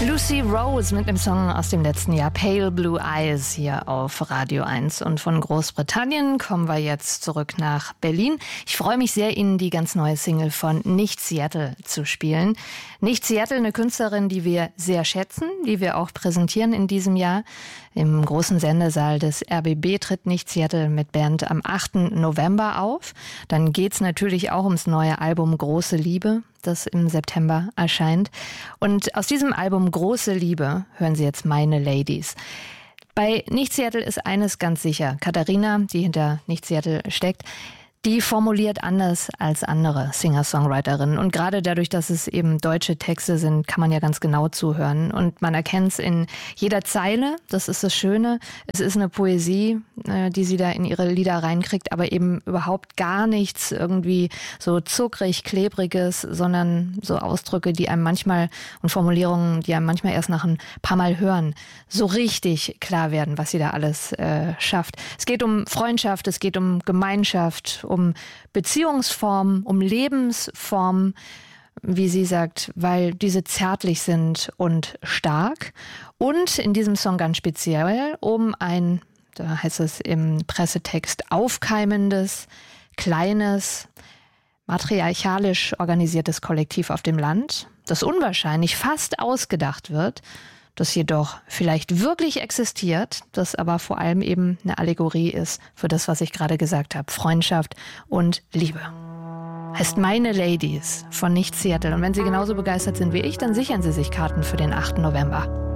Lucy Rose mit einem Song aus dem letzten Jahr, Pale Blue Eyes, hier auf Radio 1. Und von Großbritannien kommen wir jetzt zurück nach Berlin. Ich freue mich sehr, Ihnen die ganz neue Single von Nicht Seattle zu spielen. Nicht Seattle, eine Künstlerin, die wir sehr schätzen, die wir auch präsentieren in diesem Jahr. Im großen Sendesaal des RBB tritt Nicht Seattle mit Band am 8. November auf. Dann geht's natürlich auch ums neue Album Große Liebe, das im September erscheint. Und aus diesem Album Große Liebe hören Sie jetzt Meine Ladies. Bei Nicht Seattle ist eines ganz sicher. Katharina, die hinter Nicht Seattle steckt, die formuliert anders als andere Singer-Songwriterinnen. Und gerade dadurch, dass es eben deutsche Texte sind, kann man ja ganz genau zuhören. Und man erkennt es in jeder Zeile, das ist das Schöne. Es ist eine Poesie, die sie da in ihre Lieder reinkriegt, aber eben überhaupt gar nichts irgendwie so zuckrig, klebriges, sondern so Ausdrücke, die einem manchmal und Formulierungen, die einem manchmal erst nach ein paar Mal hören, so richtig klar werden, was sie da alles schafft. Es geht um Freundschaft, es geht um Gemeinschaft, um Beziehungsformen, um Lebensformen, wie sie sagt, weil diese zärtlich sind und stark. Und in diesem Song ganz speziell um ein, da heißt es im Pressetext, aufkeimendes, kleines, matriarchalisch organisiertes Kollektiv auf dem Land, das unwahrscheinlich fast ausgedacht wird, das jedoch vielleicht wirklich existiert, das aber vor allem eben eine Allegorie ist für das, was ich gerade gesagt habe, Freundschaft und Liebe. Heißt Meine Ladies von Nicht Seattle. Und wenn Sie genauso begeistert sind wie ich, dann sichern Sie sich Karten für den 8. November.